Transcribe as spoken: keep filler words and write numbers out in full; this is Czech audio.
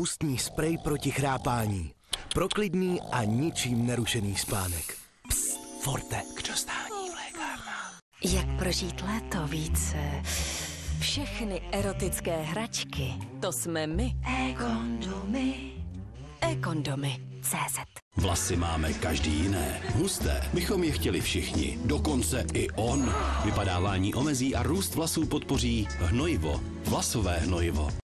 ústní sprej proti chrápání. Pro klidný a ničím nerušený spánek. Psst, Forte, k dostání v lékárnách. Jak prožít léto více? Všechny erotické hračky, to jsme my. E-kondomy. E-kondomy. cé zet. Vlasy máme každý jiné. Husté bychom je chtěli všichni. Dokonce i on. Vypadávání omezí a růst vlasů podpoří hnojivo. Vlasové hnojivo.